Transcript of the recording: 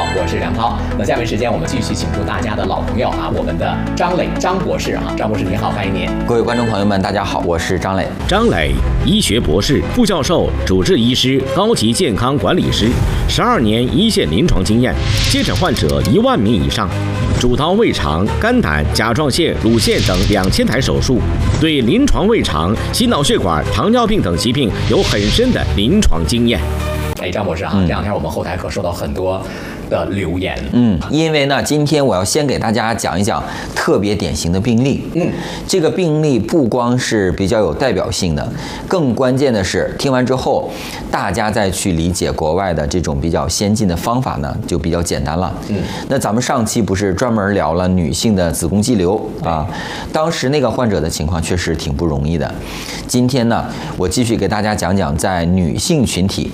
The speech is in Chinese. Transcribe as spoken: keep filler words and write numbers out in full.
好，我是梁涛。那下面时间我们继续请出大家的老朋友啊，我们的张磊张博士啊，张博士你好，欢迎您。 各位观众朋友们，大家好，我是张磊。 张磊，医学博士、副教授、主治医师、高级健康管理师，十二年一线临床经验，接诊患者一万名以上，主刀胃肠、肝胆、甲状腺、乳腺等两千台手术，对临床胃肠、心脑血管、糖尿病等疾病有很深的临床经验。 哎，张博士啊，嗯、这两天我们后台可收到很多的留言。 嗯，因为呢，今天我要先给大家讲一讲特别典型的病例。嗯，这个病例不光是比较有代表性的，更关键的是，听完之后，大家再去理解国外的这种比较先进的方法呢，就比较简单了。嗯，那咱们上期不是专门聊了女性的子宫肌瘤啊，当时那个患者的情况确实挺不容易的。今天呢，我继续给大家讲讲在女性群体